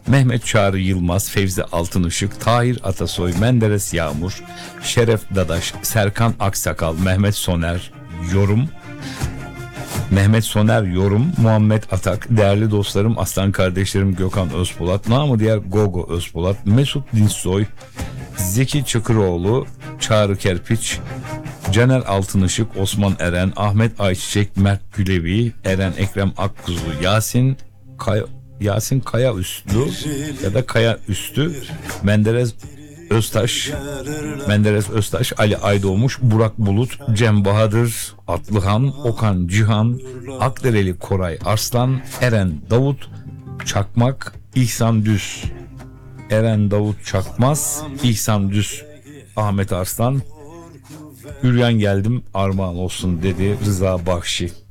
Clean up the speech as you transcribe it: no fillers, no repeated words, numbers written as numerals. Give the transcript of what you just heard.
Mehmet Çağrı Yılmaz, Fevzi Altınışık, Tahir Atasoy, Menderes Yağmur, Şeref Dadaş, Serkan Aksakal, Mehmet Soner Yorum, Muhammed Atak, değerli dostlarım, aslan kardeşlerim Gökhan Özpolat, namı diğer Gogo Özpolat, Mesut Dinsoy, Zeki Çakıroğlu, Çağrı Kerpiç, Caner Altınışık, Osman Eren, Ahmet Ayçiçek, Mert Gülevi, Eren Ekrem Akkuzu, Yasin Kaya Üstü ya da Kaya Üstü, Menderes Öztaş, Ali Aydoğmuş, Burak Bulut, Cem Bahadır, Atlıhan, Okan Cihan, Akdereli Koray Arslan, Eren Davut Çakmak, İhsan Düz, Eren Davut Çakmaz, İhsan Düz, Ahmet Arslan, Üryan geldim armağan olsun dedi Rıza Bakşi.